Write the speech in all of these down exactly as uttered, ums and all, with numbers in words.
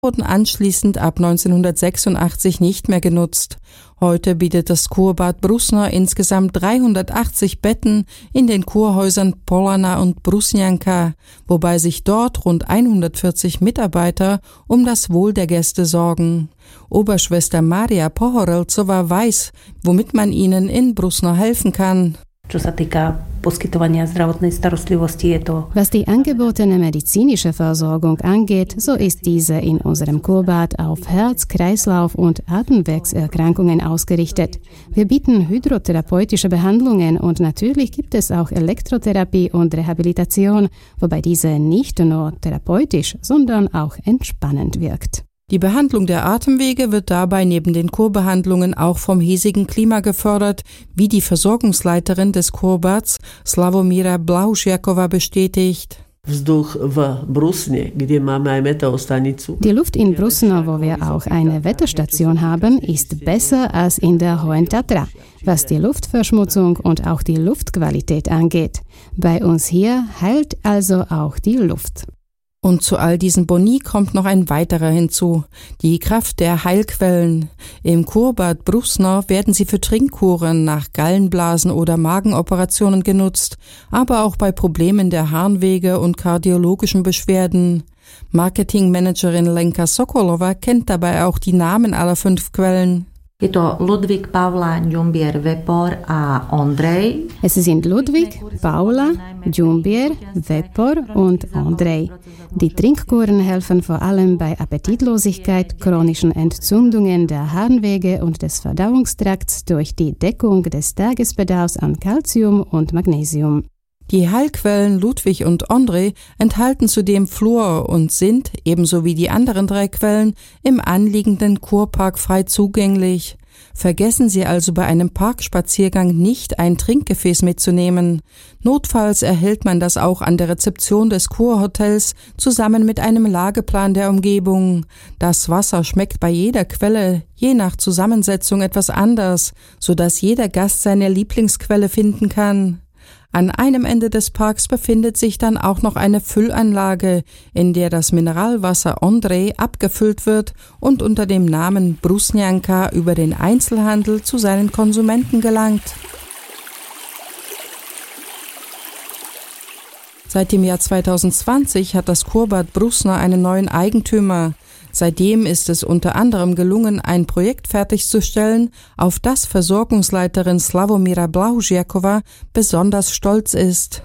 wurden anschließend ab neunzehnhundertsechsundachtzig nicht mehr genutzt. Heute bietet das Kurbad Brusno insgesamt dreihundertachtzig Betten in den Kurhäusern Polana und Brusnjanka, wobei sich dort rund hundertvierzig Mitarbeiter um das Wohl der Gäste sorgen. Oberschwester Maria Pohorelcová weiß, womit man ihnen in Brusno helfen kann. Was die angebotene medizinische Versorgung angeht, so ist diese in unserem Kurbad auf Herz-, Kreislauf- und Atemwegserkrankungen ausgerichtet. Wir bieten hydrotherapeutische Behandlungen und natürlich gibt es auch Elektrotherapie und Rehabilitation, wobei diese nicht nur therapeutisch, sondern auch entspannend wirkt. Die Behandlung der Atemwege wird dabei neben den Kurbehandlungen auch vom hiesigen Klima gefördert, wie die Versorgungsleiterin des Kurbads Sławomira Blahusiakowa bestätigt. Die Luft in Brusno, wo wir auch eine Wetterstation haben, ist besser als in der Hohen Tatra, was die Luftverschmutzung und auch die Luftqualität angeht. Bei uns hier heilt also auch die Luft. Und zu all diesen Boni kommt noch ein weiterer hinzu, die Kraft der Heilquellen. Im Kurbad Brusno werden sie für Trinkkuren nach Gallenblasen- oder Magenoperationen genutzt, aber auch bei Problemen der Harnwege und kardiologischen Beschwerden. Marketingmanagerin Lenka Sokolova kennt dabei auch die Namen aller fünf Quellen. Es sind Ludwig, Paula, Djumbier, Vepor und Andrei. Die Trinkkuren helfen vor allem bei Appetitlosigkeit, chronischen Entzündungen der Harnwege und des Verdauungstrakts durch die Deckung des Tagesbedarfs an Calcium und Magnesium. Die Heilquellen Ludwig und Andrei enthalten zudem Fluor und sind, ebenso wie die anderen drei Quellen, im anliegenden Kurpark frei zugänglich. Vergessen Sie also bei einem Parkspaziergang nicht, ein Trinkgefäß mitzunehmen. Notfalls erhält man das auch an der Rezeption des Kurhotels zusammen mit einem Lageplan der Umgebung. Das Wasser schmeckt bei jeder Quelle, je nach Zusammensetzung etwas anders, sodass jeder Gast seine Lieblingsquelle finden kann. An einem Ende des Parks befindet sich dann auch noch eine Füllanlage, in der das Mineralwasser Andrei abgefüllt wird und unter dem Namen Brusnjanka über den Einzelhandel zu seinen Konsumenten gelangt. Seit dem Jahr zweitausendzwanzig hat das Kurbad Brusno einen neuen Eigentümer. Seitdem ist es unter anderem gelungen, ein Projekt fertigzustellen, auf das Versorgungsleiterin Sławomira Blahusiakowa besonders stolz ist.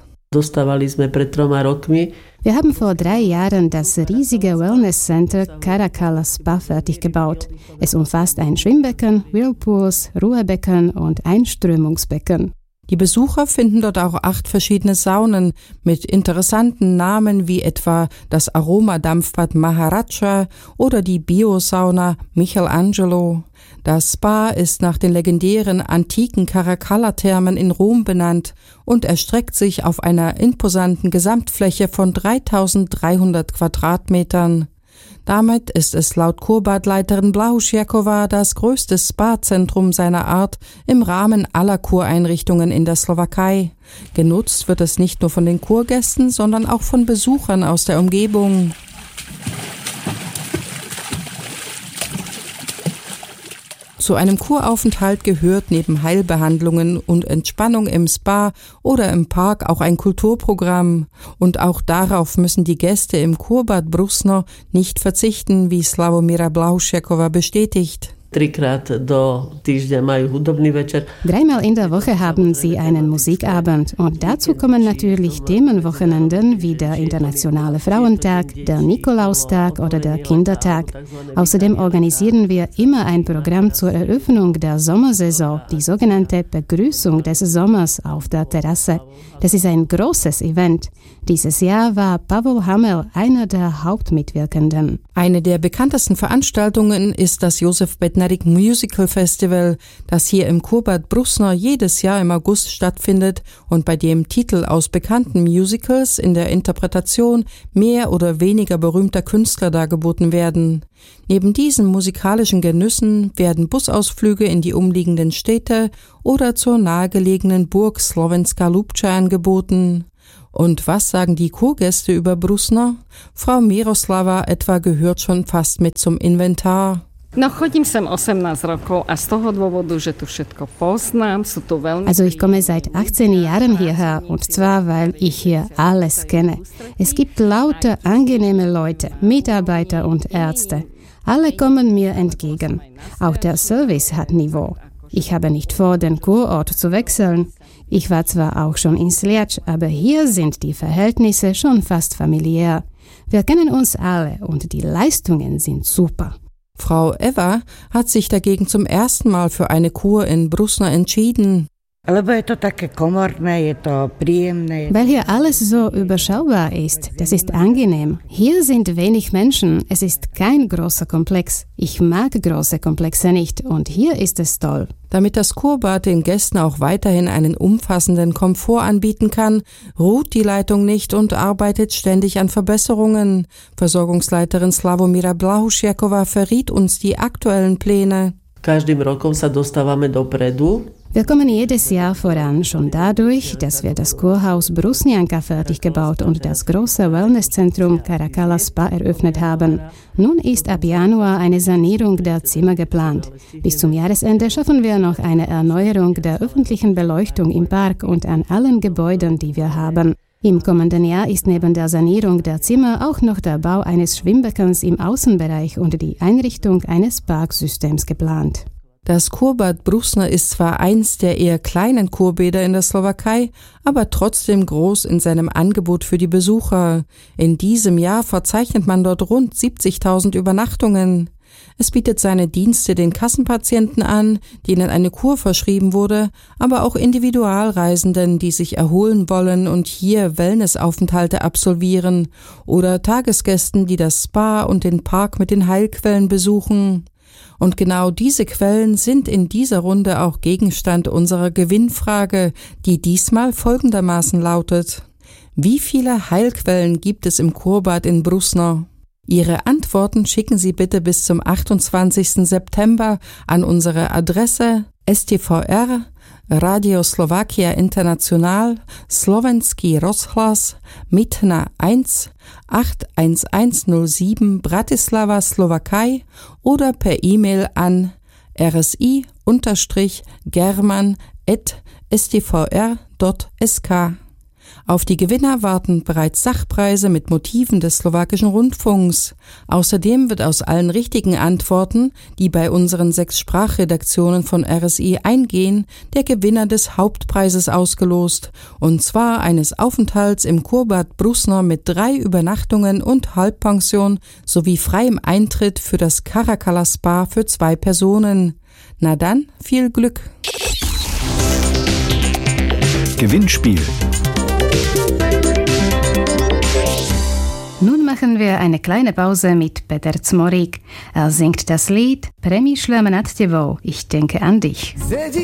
Wir haben vor drei Jahren das riesige Wellness-Center Karakala Spa fertig gebaut. Es umfasst ein Schwimmbecken, Whirlpools, Ruhebecken und Einströmungsbecken. Die Besucher finden dort auch acht verschiedene Saunen mit interessanten Namen wie etwa das Aromadampfbad Maharaja oder die Biosauna Michelangelo. Das Spa ist nach den legendären antiken Caracalla-Thermen in Rom benannt und erstreckt sich auf einer imposanten Gesamtfläche von dreitausenddreihundert Quadratmetern. Damit ist es laut Kurbadleiterin Blahusiakowa das größte Spa-Zentrum seiner Art im Rahmen aller Kureinrichtungen in der Slowakei. Genutzt wird es nicht nur von den Kurgästen, sondern auch von Besuchern aus der Umgebung. Zu einem Kuraufenthalt gehört neben Heilbehandlungen und Entspannung im Spa oder im Park auch ein Kulturprogramm. Und auch darauf müssen die Gäste im Kurbad Brusno nicht verzichten, wie Sławomira Blahusiakowa bestätigt. Dreimal in der Woche haben sie einen Musikabend und dazu kommen natürlich Themenwochenenden wie der Internationale Frauentag, der Nikolaustag oder der Kindertag. Außerdem organisieren wir immer ein Programm zur Eröffnung der Sommersaison, die sogenannte Begrüßung des Sommers auf der Terrasse. Das ist ein großes Event. Dieses Jahr war Pavel Hamel einer der Hauptmitwirkenden. Eine der bekanntesten Veranstaltungen ist das Josef Bednarik Musical Festival, das hier im Kurbad Brusno jedes Jahr im August stattfindet und bei dem Titel aus bekannten Musicals in der Interpretation mehr oder weniger berühmter Künstler dargeboten werden. Neben diesen musikalischen Genüssen werden Busausflüge in die umliegenden Städte oder zur nahegelegenen Burg Slovenska Lubča angeboten. Und was sagen die Kurgäste über Brusna? Frau Miroslava etwa gehört schon fast mit zum Inventar. Also ich komme seit achtzehn Jahren hierher und zwar, weil ich hier alles kenne. Es gibt lauter angenehme Leute, Mitarbeiter und Ärzte. Alle kommen mir entgegen. Auch der Service hat Niveau. Ich habe nicht vor, den Kurort zu wechseln. Ich war zwar auch schon in Sliač, aber hier sind die Verhältnisse schon fast familiär. Wir kennen uns alle und die Leistungen sind super. Frau Eva hat sich dagegen zum ersten Mal für eine Kur in Brusna entschieden. Weil hier alles so überschaubar ist, das ist angenehm. Hier sind wenig Menschen, es ist kein großer Komplex. Ich mag große Komplexe nicht und hier ist es toll. Damit das Kurbad den Gästen auch weiterhin einen umfassenden Komfort anbieten kann, ruht die Leitung nicht und arbeitet ständig an Verbesserungen. Versorgungsleiterin Slavomira Blahušiaková verriet uns die aktuellen Pläne. Každým rokom sa dostávame dopredu. Wir kommen jedes Jahr voran, schon dadurch, dass wir das Kurhaus Brusnianka fertig gebaut und das große Wellnesszentrum Caracalla Spa eröffnet haben. Nun ist ab Januar eine Sanierung der Zimmer geplant. Bis zum Jahresende schaffen wir noch eine Erneuerung der öffentlichen Beleuchtung im Park und an allen Gebäuden, die wir haben. Im kommenden Jahr ist neben der Sanierung der Zimmer auch noch der Bau eines Schwimmbeckens im Außenbereich und die Einrichtung eines Parksystems geplant. Das Kurbad Brusna ist zwar eins der eher kleinen Kurbäder in der Slowakei, aber trotzdem groß in seinem Angebot für die Besucher. In diesem Jahr verzeichnet man dort rund siebzigtausend Übernachtungen. Es bietet seine Dienste den Kassenpatienten an, denen eine Kur verschrieben wurde, aber auch Individualreisenden, die sich erholen wollen und hier Wellnessaufenthalte absolvieren, oder Tagesgästen, die das Spa und den Park mit den Heilquellen besuchen. Und genau diese Quellen sind in dieser Runde auch Gegenstand unserer Gewinnfrage, die diesmal folgendermaßen lautet: Wie viele Heilquellen gibt es im Kurbad in Brusna? Ihre Antworten schicken Sie bitte bis zum achtundzwanzigsten September an unsere Adresse S T V R Radio Slovakia International Slovenský rozhlas Mitna eins acht eins eins null sieben Bratislava Slowakei oder per E-Mail an r s i german at s t v r punkt s k. Auf die Gewinner warten bereits Sachpreise mit Motiven des slowakischen Rundfunks. Außerdem wird aus allen richtigen Antworten, die bei unseren sechs Sprachredaktionen von R S I eingehen, der Gewinner des Hauptpreises ausgelost, und zwar eines Aufenthalts im Kurbad Brusna mit drei Übernachtungen und Halbpension sowie freiem Eintritt für das Caracalla Spa für zwei Personen. Na dann, viel Glück! Gewinnspiel. Nun machen wir eine kleine Pause mit Peter Zmorík. Er singt das Lied Premýšľam nad tebou, ich denke an dich.